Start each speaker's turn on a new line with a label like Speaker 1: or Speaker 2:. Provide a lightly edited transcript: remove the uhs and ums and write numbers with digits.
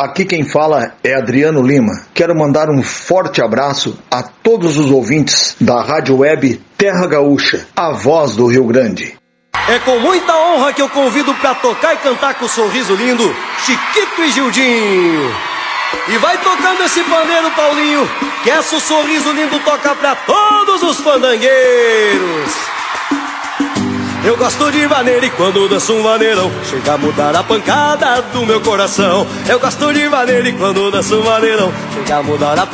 Speaker 1: Aqui quem fala é Adriano Lima. Quero mandar um forte abraço a todos os ouvintes da Rádio Web Terra Gaúcha, a voz do Rio Grande.
Speaker 2: É com muita honra que eu convido pra tocar e cantar com sorriso lindo, Chiquito e Gildinho. E vai tocando esse pandeiro, Paulinho, que esse sorriso lindo toca pra todos os fandangueiros. Eu gosto de vaneira e quando danço um vaneirão chega a mudar a pancada do meu coração. Eu gosto de vaneira e quando danço um vaneirão chega a mudar a